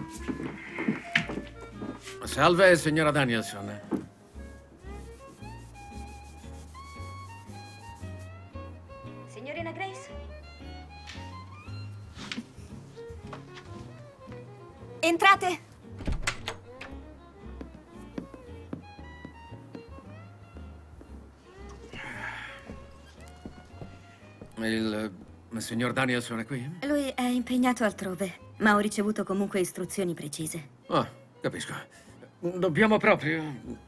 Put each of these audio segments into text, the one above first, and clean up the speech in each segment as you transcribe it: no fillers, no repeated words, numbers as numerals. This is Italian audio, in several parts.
Salve, signora Danielson. Signorina Grace? Entrate! Il signor Danielson è qui? Lui è impegnato altrove, ma ho ricevuto comunque istruzioni precise. Ah, capisco. Dobbiamo proprio...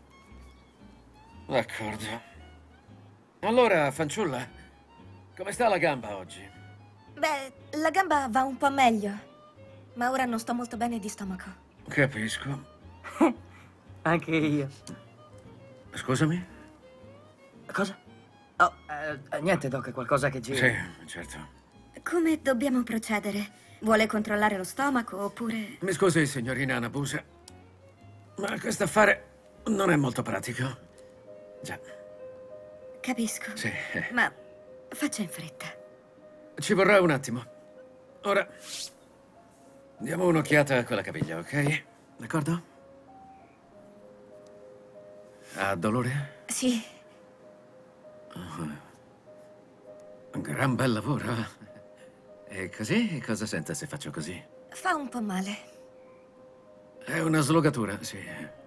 D'accordo. Allora, fanciulla, come sta la gamba oggi? Beh, la gamba va un po' meglio, ma ora non sto molto bene di stomaco. Capisco. Anche io. Scusami? Cosa? Oh, niente, Doc, qualcosa che gira. Sì, certo. Come dobbiamo procedere? Vuole controllare lo stomaco oppure... Mi scusi, signorina Nabusa, ma questo affare non è molto pratico. Già, Capisco. sì. Ma faccia in fretta. Ci vorrà un attimo. Ora, diamo un'occhiata a quella caviglia, ok? D'accordo? Ha dolore? Sì, Gran bel lavoro. E così? Cosa sente se faccio così? fa un po' male. È una slogatura, sì.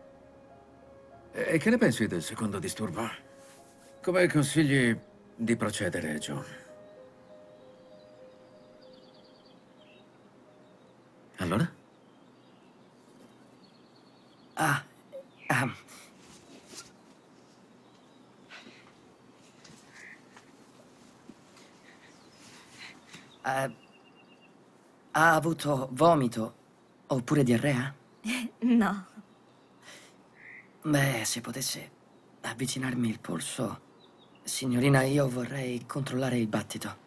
E che ne pensi del secondo disturbo? Come consigli di procedere, Joe? Allora? Ah, ha avuto vomito oppure diarrea? No. Beh, se potesse avvicinarmi il polso. Signorina, io vorrei controllare il battito.